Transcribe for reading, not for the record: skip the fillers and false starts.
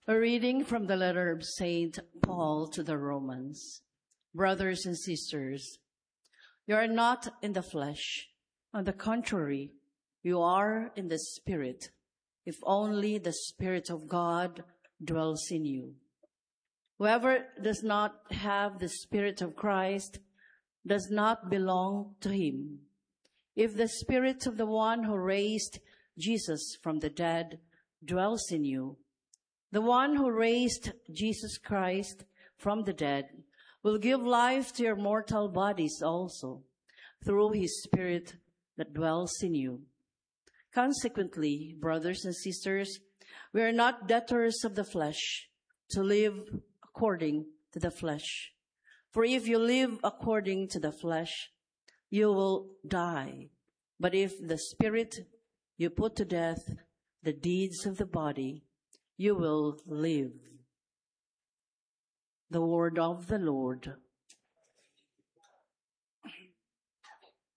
A reading from the letter of Saint Paul to the Romans. Brothers and sisters, you are not in the flesh. On the contrary, you are in the Spirit, if only the Spirit of God dwells in you. Whoever does not have the Spirit of Christ does not belong to him. If the Spirit of the one who raised Jesus from the dead dwells in you, the one who raised Jesus Christ from the dead will give life to your mortal bodies also, through his Spirit that dwells in you. Consequently, brothers and sisters, we are not debtors of the flesh to live according to the flesh. For if you live according to the flesh, you will die. But if the Spirit you put to death the deeds of the body, you will live. The word of the Lord.